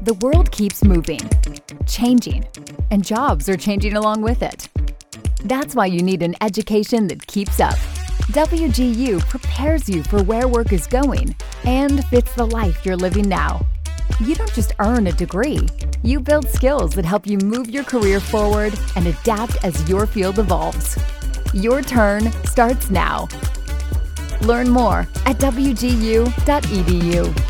the world keeps moving, changing, and jobs are changing along with it. That's why you need an education that keeps up. WGU prepares you for where work is going and fits the life you're living now. You don't just earn a degree. You build skills that help you move your career forward and adapt as your field evolves. Your turn starts now. Learn more at wgu.edu.